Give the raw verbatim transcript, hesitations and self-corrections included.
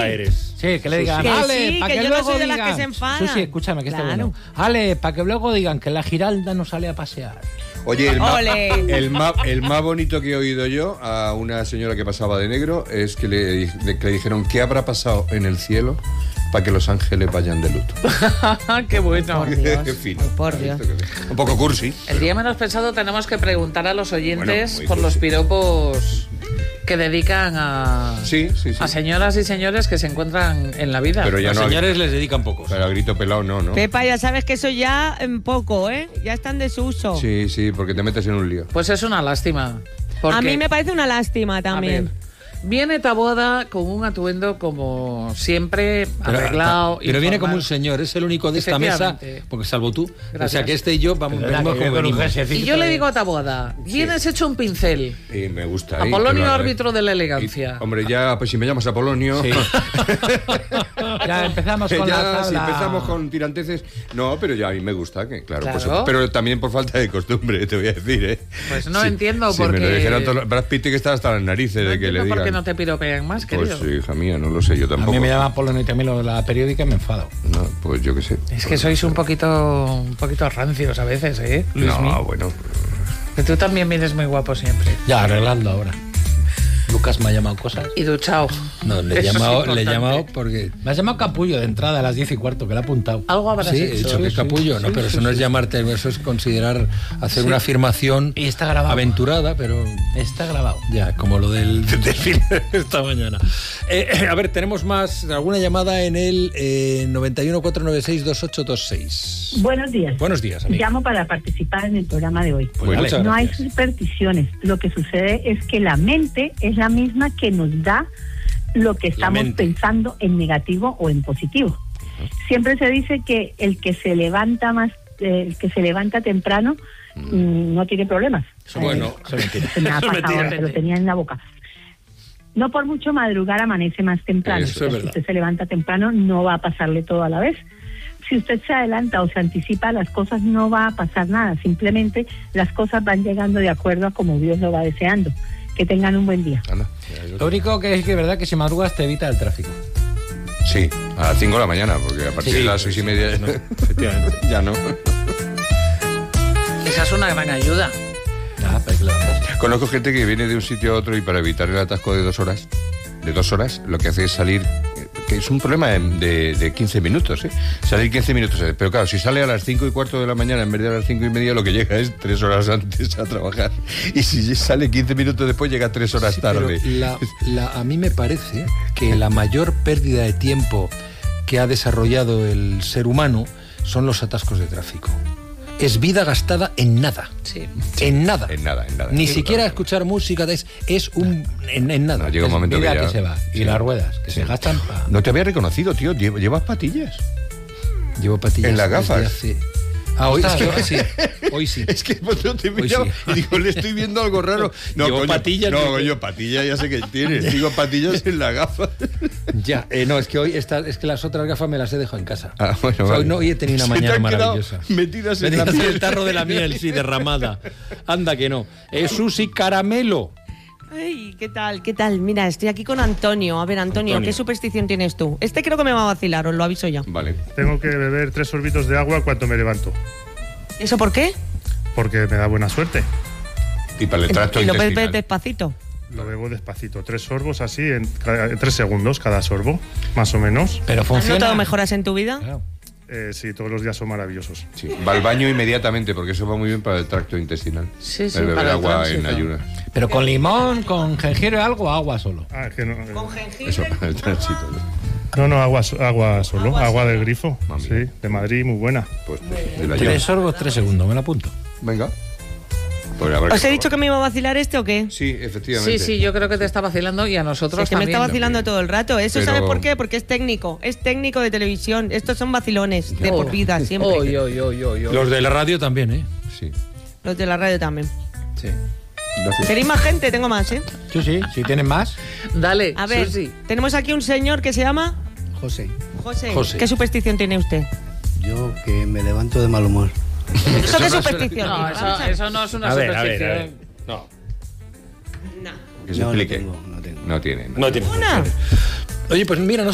lista eres. Sí, que le digan, Que Ale, sí, para que que, yo no luego soy de digan... las que se enfadan. Susi, escúchame, que Claro. está bueno. Ale, para que luego digan que la Giralda no sale a pasear. Oye, el más, Ole. el, más, el más bonito que he oído yo a una señora que pasaba de negro es que le, di- que le dijeron ¿qué habrá pasado en el cielo para que los ángeles vayan de luto? Qué bueno. Por Dios. En fin, Ay, por Dios. un poco cursi. El día menos pensado tenemos que preguntar a los oyentes Bueno, muy por los cursi. piropos que dedican a, Sí, sí, sí. a señoras y señores que se encuentran en la vida. Pero ya Los no. señores les dedican pocos. Pero a grito pelado no, ¿no? Pepa, ya sabes que eso ya en poco, ¿eh? Ya está en desuso. Sí, sí, porque te metes en un lío. Pues es una lástima. Porque, A mí me parece una lástima a también. ver, viene Taboada con un atuendo como siempre, arreglado. Pero viene como un informal. señor, es el único de esta mesa, Efectivamente. porque salvo tú. Gracias. O sea que este y yo vamos, Perdona, venimos que como yo con un venimos. jerseycito Y yo le de- digo a Taboada, vienes hecho un pincel. Y me gusta. ¿eh? Apolonio, Que lo haga, ¿eh? árbitro de la Y, elegancia. hombre, ya, pues si me llamas Apolonio. Sí. Ya empezamos con ya, la tabla. si empezamos con tiranteces. No, pero ya a mí me gusta, que claro. Claro. Pues, pero también por falta de costumbre, te voy a decir, ¿eh? Pues no entiendo si por me lo qué- dijeran todos los- Brad Pitt que está hasta las narices No de que le entiendo digan. por qué no te piropean más, Pues querido. sí, hija mía, no lo sé, yo A tampoco. mí me llama Apolonio y también lo de la periódica y me enfado. No, pues yo qué sé. Es que sois un poquito, un poquito rancios a veces, ¿eh, Luismi? No, bueno. Que tú también vienes muy guapo siempre. Ya, arreglando ahora. Lucas me ha llamado cosas. Y duchao. No, le he Eso es llamado, le he importante. llamado porque... Me has llamado capullo de entrada a las diez y cuarto, que le he apuntado. Algo habrás Sí, he hecho. dicho que es capullo, no, pero eso no es llamarte, eso es considerar hacer una afirmación Y está grabado. aventurada, pero Está grabado. ya, como lo del desfile de esta mañana. Eh, eh, a ver, tenemos más, alguna llamada en el eh, noventa y uno, cuatrocientos noventa y seis, veintiocho veintiséis. Buenos días. Buenos días, amigo. Llamo para participar en el programa de hoy. Pues Bueno, muchas No hay gracias. supersticiones. Lo que sucede es que la mente es la misma que nos da lo que estamos mente. pensando en negativo o en positivo. Siempre se dice que el que se levanta más, eh, el que se levanta temprano mm, no tiene problemas. Bueno, Eh, se me ha Eso es pasado, mentira. se lo tenía en la boca. No por mucho madrugar amanece más temprano. Eso es Pero si verdad. usted se levanta temprano no va a pasarle todo a la vez. Si usted se adelanta o se anticipa a las cosas no va a pasar nada. Simplemente las cosas van llegando de acuerdo a como Dios lo va deseando. Que tengan un buen día. Anda. Lo único que es que es verdad que si madrugas te evita el tráfico. Sí, a las cinco de la mañana, porque a partir Sí, de las seis y media no, efectivamente. ya no. Esa es una gran ayuda. Ya, pero que lo haces. Conozco gente que viene de un sitio a otro y para evitar el atasco de dos horas, de dos horas, lo que hace es salir, eh, que es un problema de, de, de quince minutos, ¿eh? Salir quince minutos. eh. Pero claro, si sale a las cinco y cuarto de la mañana en vez de a las cinco y media, lo que llega es tres horas antes a trabajar. Y si sale quince minutos después, llega tres horas Sí, pero tarde. la- la- a mí me parece que la mayor pérdida de tiempo que ha desarrollado el ser humano son los atascos de tráfico. Es vida gastada en nada. Sí. En nada. En nada, en nada. Ni Sí, siquiera claro. escuchar música, es, es un... En, en nada. No, llega un momento Vida que, que, ya- se va. Y Sí. las ruedas, que Sí. se gastan pa... No te había reconocido, tío. Lle- ¿Llevas patillas? Llevo patillas En las desde gafas. hace- Ah, hoy, es que, Ostras, sí, hoy sí. Es que pues, no te Hoy miraba sí. y digo, le estoy viendo algo raro. No, Llevo coño, patillas, No, digo. coño, patillas ya sé que tienes. Digo, patillas en la gafa. Ya, eh, no, es que hoy esta, es que las otras gafas me las he dejado en casa. Ah, bueno, O sea, hoy, vale. no, hoy he tenido una Se te mañana han quedado maravillosa. metidas en la Metidas en piel. el tarro de la miel, sí, derramada. Anda que no. Es Susi Caramelo. Ay, ¿qué tal? ¿Qué tal? Mira, estoy aquí con Antonio. A ver, Antonio, Antonio. ¿qué superstición tienes tú? Este creo que me va a vacilar, os lo aviso ya. Vale. Tengo que beber tres sorbitos de agua cuando me levanto, ¿Eso por qué? porque me da buena suerte. Y para el tracto y lo bebes intestinal. despacito. Lo bebo despacito, tres sorbos así, en, cada- en tres segundos cada sorbo, más o menos. Pero ¿Has funciona. notado mejoras en tu vida? Claro. Eh, sí, todos los días son maravillosos. Sí. Va al baño inmediatamente porque eso va muy bien para el tracto intestinal. Sí, sí, El beber para el agua en tránsito. ayunas. Pero con limón, con jengibre, algo, agua solo. Ah, es que no, eh, jengibre. Eso para el tránsito. ¿no? no, no, agua, so- agua solo, Agua agua, solo. del grifo, Mami. sí, de Madrid, muy buena. Pues, de la Tres llave. sorbos, tres segundos, me lo apunto. Venga. Pues habrá ¿Os he probar. dicho que me iba a vacilar este o qué? Sí, efectivamente. Sí, sí, yo creo que te está vacilando y a nosotros Sí, es que me también. está vacilando todo el rato. ¿Eso Pero- sabes por qué? Porque es técnico. Es técnico de televisión. Estos son vacilones de Oh. por vida, siempre. Oy, oy, oy, oy, oy. Los de la radio también, ¿eh? Sí. Los de la radio también. Sí. Gracias. ¿Queréis más gente? Tengo más, ¿eh? Sí, sí, si tienen más. Dale, A ver, Susi. tenemos aquí un señor que se llama José, José. José. ¿Qué superstición tiene usted? yo que me levanto de mal humor. ¿Eso qué no es- superstición? No, es? eso, eso no es una A ver, a superstición. ver, a ver. No. Que se No, no explique. tengo, no tengo. No tiene. No tiene. ¿Una? Oye, pues mira, no